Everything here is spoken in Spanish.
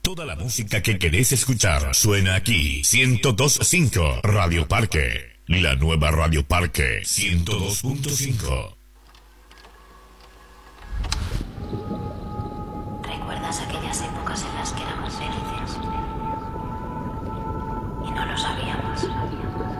Toda la música que querés escuchar suena aquí. 102.5 Radio Parque. La nueva Radio Parque 102.5. ¿Recuerdas aquellas épocas en las que éramos felices? Y no lo sabíamos.